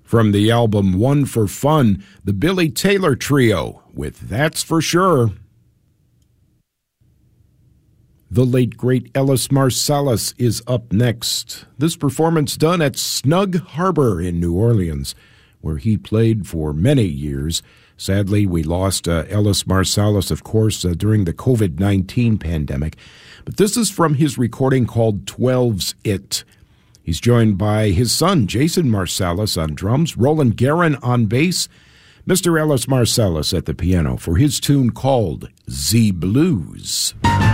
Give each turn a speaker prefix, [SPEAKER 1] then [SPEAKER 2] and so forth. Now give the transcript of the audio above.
[SPEAKER 1] From the album One for Fun, the Billy Taylor Trio with That's For Sure. The late, great Ellis Marsalis is up next. This performance done at Snug Harbor in New Orleans, where he played for many years. Sadly, we lost Ellis Marsalis, of course, during the COVID-19 pandemic. But this is from his recording called 12's It. He's joined by his son, Jason Marsalis, on drums, Roland Guerin on bass, Mr. Ellis Marsalis at the piano for his tune called Z Blues.